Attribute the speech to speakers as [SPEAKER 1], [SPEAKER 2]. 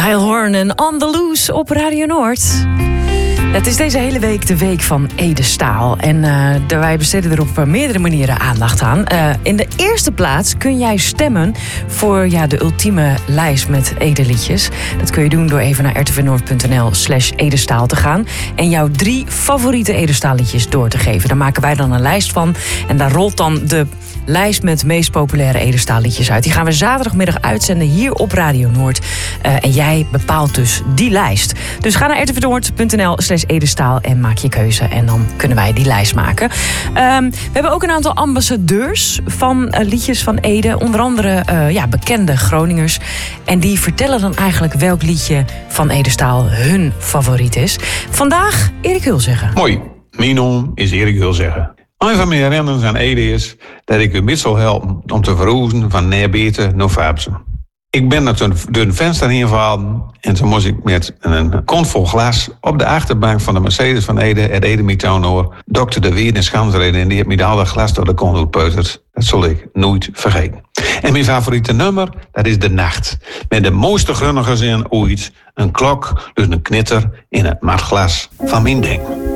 [SPEAKER 1] Niall Horan en On The Loose op Radio Noord. Het is deze hele week de week van Ede Staal. En wij besteden er op meerdere manieren aandacht aan. In de eerste plaats kun jij stemmen voor de ultieme lijst met Ede-liedjes. Dat kun je doen door even naar rtvnoord.nl/Edestaal te gaan. En jouw 3 favoriete Ede Staal-liedjes door te geven. Daar maken wij dan een lijst van. En daar rolt dan de lijst met meest populaire Ede Staal-liedjes uit. Die gaan we zaterdagmiddag uitzenden hier op Radio Noord. En jij bepaalt dus die lijst. Dus ga naar rtvnoord.nl/Edestaal en maak je keuze. En dan kunnen wij die lijst maken. We hebben ook een aantal ambassadeurs van liedjes van Ede. Onder andere bekende Groningers. En die vertellen dan eigenlijk welk liedje van Ede Staal hun favoriet is. Vandaag Erik Hulzeggen.
[SPEAKER 2] Mooi. Mijn naam is Erik Hulzeggen. Een van mijn herinneringen aan Ede is dat ik u met zal helpen om te verhuizen van Neerbeten naar Faapsen. Ik ben er door een venster heen gevallen en toen moest ik met een kont vol glas op de achterbank van de Mercedes van Ede, het Ede Meetown hoor, dokter de Weer in Schansreden en die heeft me al dat glas door de kont uitpeuterd. Dat zal ik nooit vergeten. En mijn favoriete nummer, dat is De Nacht. Met de mooiste grunnige zin ooit, een klok, dus een knitter in het matglas van mijn denken.